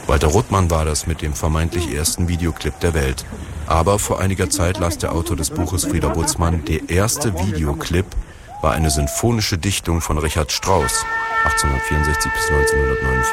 Walter Ruttmann war das mit dem vermeintlich ersten Videoclip der Welt. Aber vor einiger Zeit las der Autor des Buches Frieder Butzmann, der erste Videoclip war eine sinfonische Dichtung von Richard Strauss, 1864 bis 1949.